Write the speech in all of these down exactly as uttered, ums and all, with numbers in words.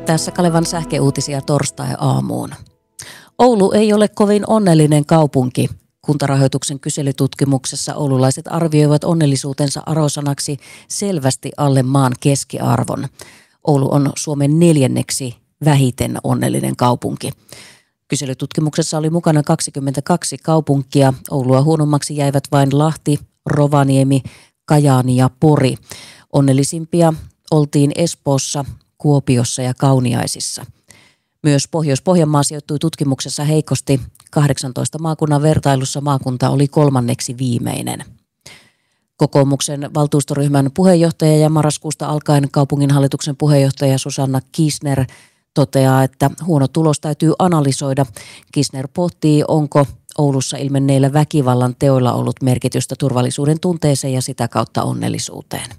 Tässä Kalevan sähkeuutisia torstai-aamuun. Oulu ei ole kovin onnellinen kaupunki. Kuntarahoituksen kyselytutkimuksessa oululaiset arvioivat onnellisuutensa arvosanaksi selvästi alle maan keskiarvon. Oulu on Suomen neljänneksi vähiten onnellinen kaupunki. Kyselytutkimuksessa oli mukana kaksikymmentäkaksi kaupunkia. Oulua huonommaksi jäivät vain Lahti, Rovaniemi, Kajaani ja Pori. Onnellisimpia oltiin Espoossa, Kuopiossa ja Kauniaisissa. Myös Pohjois-Pohjanmaa sijoittui tutkimuksessa heikosti. kahdeksantoista maakunnan vertailussa maakunta oli kolmanneksi viimeinen. Kokoomuksen valtuustoryhmän puheenjohtaja ja marraskuusta alkaen kaupunginhallituksen puheenjohtaja Susanna Kisner toteaa, että huono tulos täytyy analysoida. Kisner pohtii, onko Oulussa ilmenneillä väkivallan teoilla ollut merkitystä turvallisuuden tunteeseen ja sitä kautta onnellisuuteen.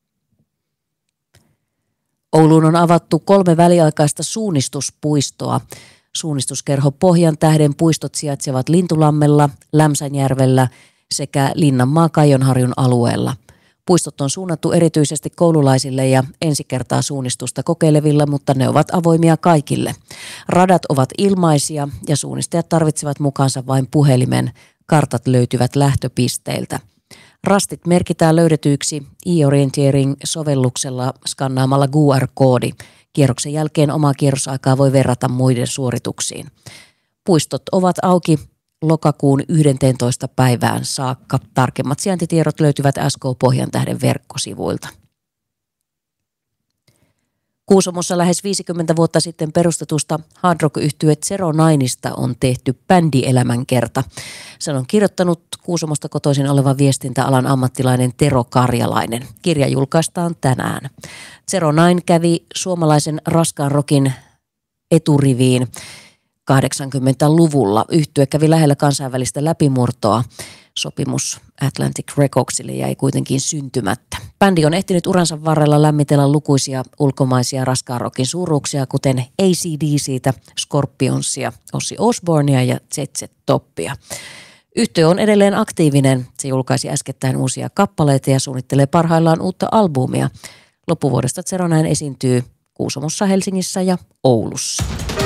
Ouluun on avattu kolme väliaikaista suunnistuspuistoa. Suunnistuskerho Pohjan tähden puistot sijaitsevat Lintulammella, Lämsänjärvellä sekä Linnanmaa Kaijonharjun alueella. Puistot on suunnattu erityisesti koululaisille ja ensi kertaa suunnistusta kokeilevilla, mutta ne ovat avoimia kaikille. Radat ovat ilmaisia ja suunnistajat tarvitsevat mukaansa vain puhelimen. Kartat löytyvät lähtöpisteiltä. Rastit merkitään löydetyiksi e-orienteering-sovelluksella skannaamalla Q R-koodi. Kierroksen jälkeen omaa kierrosaikaa voi verrata muiden suorituksiin. Puistot ovat auki lokakuun yhdenteentoista päivään saakka. Tarkemmat sijaintitiedot löytyvät S K Pohjantähden verkkosivuilta. Kuusamossa lähes viisikymmentä vuotta sitten perustetusta hard rock-yhtye Zero Nineista on tehty bändielämänkerta. Sen on kirjoittanut Kuusamosta kotoisin oleva viestintäalan ammattilainen Tero Karjalainen. Kirja julkaistaan tänään. Zero Nine kävi suomalaisen raskaan rockin eturiviin kahdeksankymmentäluvulla. Yhtye kävi lähellä kansainvälistä läpimurtoa. Sopimus Atlantic Recordsille jäi kuitenkin syntymättä. Bändi on ehtinyt uransa varrella lämmitellä lukuisia ulkomaisia raskaan rockin suuruuksia, kuten A C D C:tä, Scorpionsia, Ozzy Osbournea ja Z Z Toppia. Yhtye on edelleen aktiivinen. Se julkaisi äskettäin uusia kappaleita ja suunnittelee parhaillaan uutta albumia. Loppuvuodesta Zero Nine esiintyy Kuusamossa, Helsingissä ja Oulussa.